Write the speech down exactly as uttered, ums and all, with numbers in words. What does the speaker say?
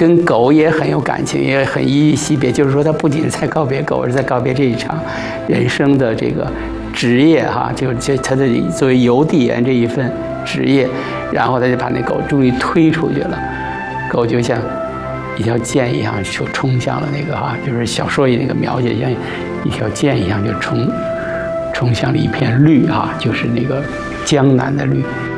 跟狗也很有感情，也很依依惜别。就是说，他不仅是在告别狗，而是在告别这一场人生的这个职业哈，就就他的作为邮递员这一份职业。然后他就把那狗终于推出去了，狗就像一条箭一样就冲向了那个哈，就是小说里那个描写，像一条箭一样就冲冲向了一片绿哈，就是那个江南的绿。